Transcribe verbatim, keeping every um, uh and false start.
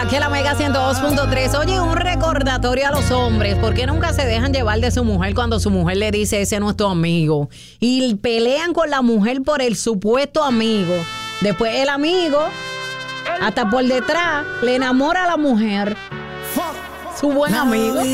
aquí en la Mega ciento dos punto tres. Oye, un recordatorio a los hombres. ¿Por qué nunca se dejan llevar de su mujer cuando su mujer le dice ese es nuestro amigo? Y pelean con la mujer por el supuesto amigo. Después el amigo, hasta por detrás, le enamora a la mujer. Su buen amigo.